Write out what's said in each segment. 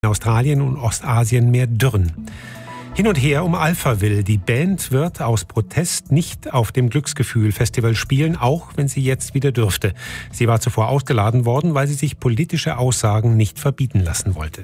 in Australien und Ostasien mehr Dürren. Hin und her um Alphaville. Die Band wird aus Protest nicht auf dem Glücksgefühl-Festival spielen, auch wenn sie jetzt wieder dürfte. Sie war zuvor ausgeladen worden, weil sie sich politische Aussagen nicht verbieten lassen wollte.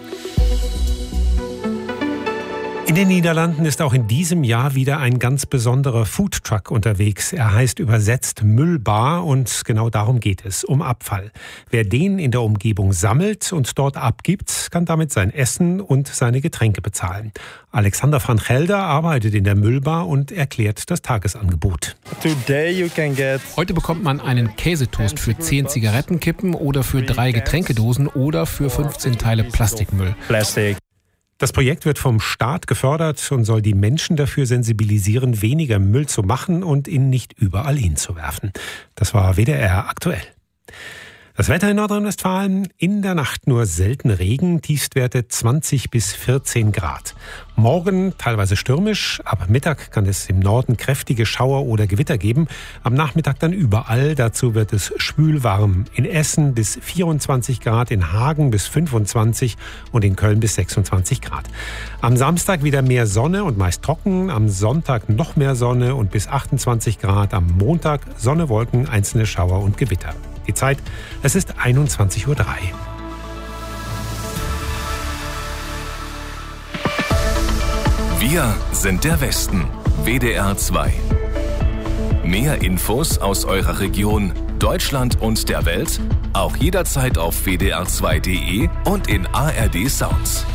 In den Niederlanden ist auch in diesem Jahr wieder ein ganz besonderer Foodtruck unterwegs. Er heißt übersetzt Müllbar und genau darum geht es, um Abfall. Wer den in der Umgebung sammelt und dort abgibt, kann damit sein Essen und seine Getränke bezahlen. Alexander van Gelder arbeitet in der Müllbar und erklärt das Tagesangebot. Heute bekommt man einen Käsetoast für 10 Zigarettenkippen oder für 3 Getränkedosen oder für 15 Teile Plastikmüll. Das Projekt wird vom Staat gefördert und soll die Menschen dafür sensibilisieren, weniger Müll zu machen und ihn nicht überall hinzuwerfen. Das war WDR aktuell. Das Wetter in Nordrhein-Westfalen: in der Nacht nur selten Regen, Tiefstwerte 20 bis 14 Grad. Morgen teilweise stürmisch, ab Mittag kann es im Norden kräftige Schauer oder Gewitter geben. Am Nachmittag dann überall, dazu wird es schwülwarm. In Essen bis 24 Grad, in Hagen bis 25 und in Köln bis 26 Grad. Am Samstag wieder mehr Sonne und meist trocken, am Sonntag noch mehr Sonne und bis 28 Grad. Am Montag Sonne, Wolken, einzelne Schauer und Gewitter. Die Zeit, es ist 21:03 Uhr. Wir sind der Westen. WDR 2. Mehr Infos aus eurer Region, Deutschland und der Welt, auch jederzeit auf wdr2.de und in ARD Sounds.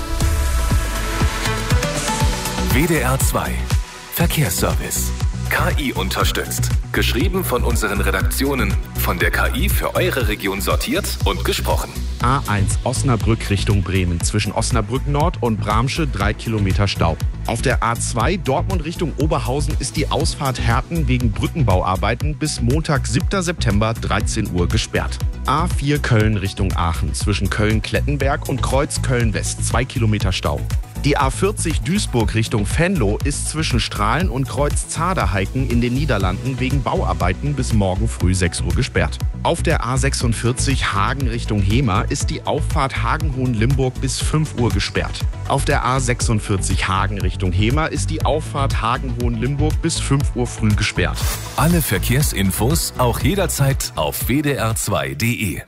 WDR 2. Verkehrsservice. KI unterstützt. Geschrieben von unseren Redaktionen. Von der KI für eure Region sortiert und gesprochen. A1 Osnabrück Richtung Bremen. Zwischen Osnabrück Nord und Bramsche 3 Kilometer Stau. Auf der A2 Dortmund Richtung Oberhausen ist die Ausfahrt Herten wegen Brückenbauarbeiten bis Montag, 7. September, 13 Uhr gesperrt. A4 Köln Richtung Aachen. Zwischen Köln-Klettenberg und Kreuz Köln-West 2 Kilometer Stau. Die A40 Duisburg Richtung Venlo ist zwischen Strahlen und Kreuz Zaderheiken in den Niederlanden wegen Bauarbeiten bis morgen früh 6 Uhr gesperrt. Auf der A46 Hagen Richtung Hemer ist die Auffahrt Hagen-Hohenlimburg bis 5 Uhr gesperrt. Auf der A46 Hagen Richtung Hemer ist die Auffahrt Hagen-Hohenlimburg bis 5 Uhr früh gesperrt. Alle Verkehrsinfos auch jederzeit auf wdr2.de.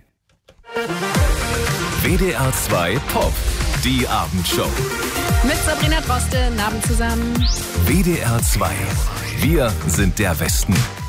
WDR 2 Pop, die Abendshow. Mit Sabrina Droste, Abend zusammen. WDR 2. Wir sind der Westen.